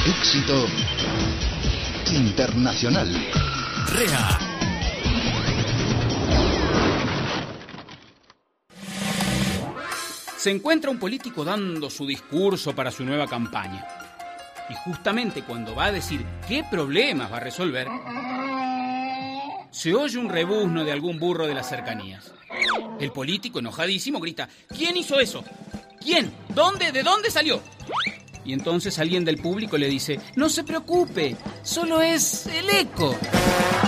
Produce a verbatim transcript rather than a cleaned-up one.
Éxito internacional. R E A. Se encuentra un político dando su discurso para su nueva campaña. Y justamente cuando va a decir qué problemas va a resolver, se oye un rebuzno de algún burro de las cercanías. El político, enojadísimo, grita: ¿Quién hizo eso? ¿Quién? ¿Dónde? ¿De dónde salió? Y entonces alguien del público le dice: no se preocupe, solo es el eco.